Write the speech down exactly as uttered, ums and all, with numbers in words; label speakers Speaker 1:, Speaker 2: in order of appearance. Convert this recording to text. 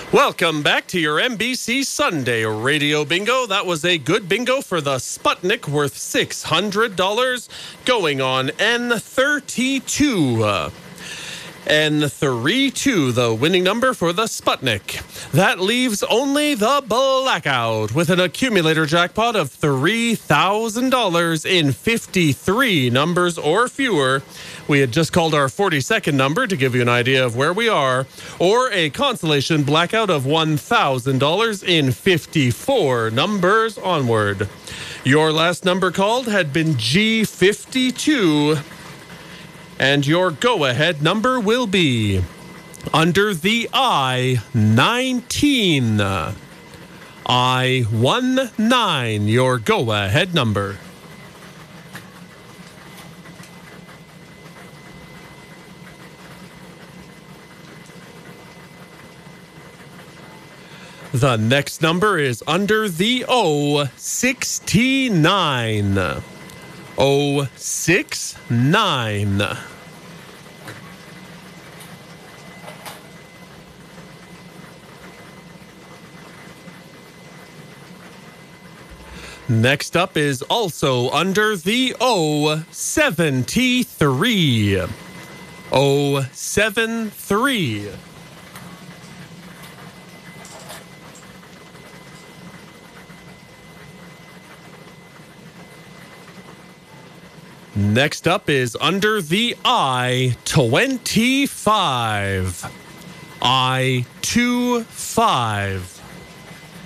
Speaker 1: Welcome back to your N B C Sunday Radio Bingo. That was a good bingo for the Sputnik worth six hundred dollars going on N thirty-two. N thirty-two, the winning number for the Sputnik. That leaves only the Blackout with an accumulator jackpot of three thousand dollars in fifty-three numbers or fewer. We had just called our forty-second number to give you an idea of where we are, or a consolation Blackout of one thousand dollars in fifty-four numbers onward. Your last number called had been G fifty-two. And your go-ahead number will be under the I nineteen. I nineteen, your go-ahead number. The next number is under the O sixty-nine. O sixty-nine. Next up is also under the O seventy-three. O seventy-three. Next up is under the I twenty-five. I twenty-five.